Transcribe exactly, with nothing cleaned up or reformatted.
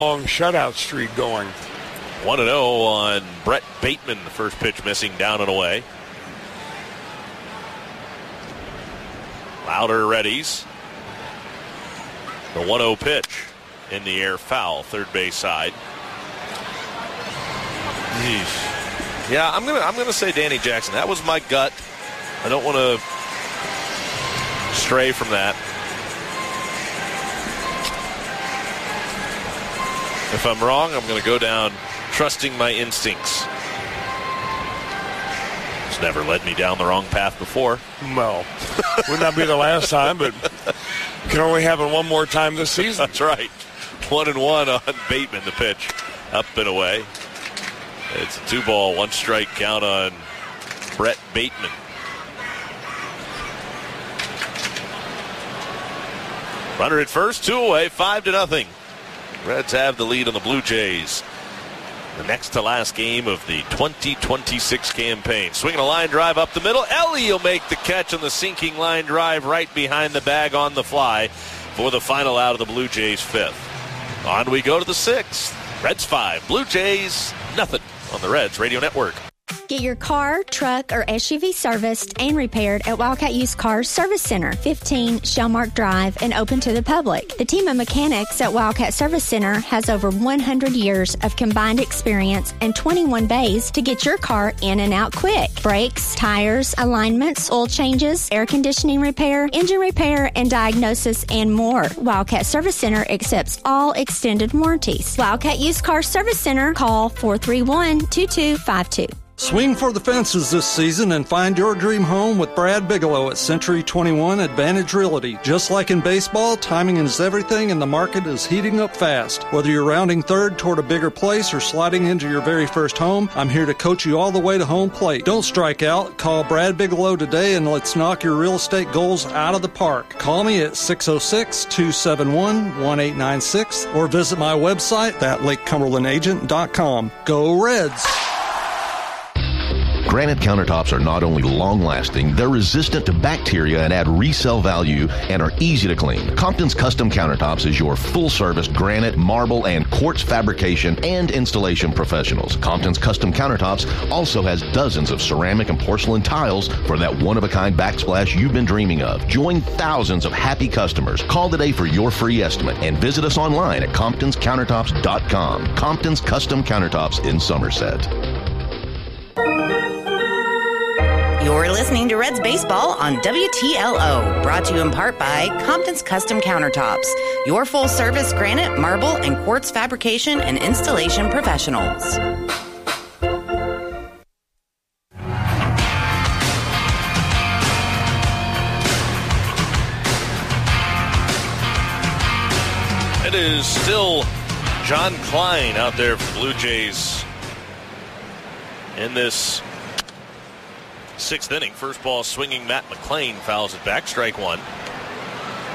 long shutout streak going. one and oh on Brett Bateman. The first pitch missing, down and away. Lauder readies. The one oh pitch in the air, foul, third base side. Yeesh. Yeah, I'm gonna I'm gonna say Danny Jackson. That was my gut. I don't want to stray from that. If I'm wrong, I'm going to go down trusting my instincts. It's never led me down the wrong path before. Well, wouldn't that be the last time? But can only happen one more time this season. That's right. One and one on Bateman, the pitch. Up and away. It's a two ball, one strike count on Brett Bateman. Runner at first, two away, five to nothing. Reds have the lead on the Blue Jays. The next to last game of the twenty twenty-six campaign. Swinging a line drive up the middle. Ellie will make the catch on the sinking line drive right behind the bag on the fly for the final out of the Blue Jays fifth. On we go to the sixth. Reds five, Blue Jays nothing on the Reds Radio Network. Get your car, truck, or S U V serviced and repaired at Wildcat Used Cars Service Center, fifteen Shellmark Drive, and open to the public. The team of mechanics at Wildcat Service Center has over one hundred years of combined experience and twenty-one bays to get your car in and out quick. Brakes, tires, alignments, oil changes, air conditioning repair, engine repair, and diagnosis, and more. Wildcat Service Center accepts all extended warranties. Wildcat Used Cars Service Center, call four three one, two two five two. Swing for the fences this season and find your dream home with Brad Bigelow at Century twenty-one Advantage Realty. Just like in baseball, timing is everything and the market is heating up fast. Whether you're rounding third toward a bigger place or sliding into your very first home, I'm here to coach you all the way to home plate. Don't strike out. Call Brad Bigelow today and let's knock your real estate goals out of the park. Call me at six oh six, two seven one, one eight nine six or visit my website at lake cumberland agent dot com. Go Reds! Granite countertops are not only long-lasting, they're resistant to bacteria and add resale value and are easy to clean. Compton's Custom Countertops is your full-service granite, marble, and quartz fabrication and installation professionals. Compton's Custom Countertops also has dozens of ceramic and porcelain tiles for that one-of-a-kind backsplash you've been dreaming of. Join thousands of happy customers. Call today for your free estimate and visit us online at comptons countertops dot com. Compton's Custom Countertops in Somerset. You're listening to Reds Baseball on W T L O, brought to you in part by Compton's Custom Countertops, your full-service granite, marble, and quartz fabrication and installation professionals. It is still John Klein out there for the Blue Jays in this sixth inning. First ball swinging, Matt McClain fouls it back. Strike one.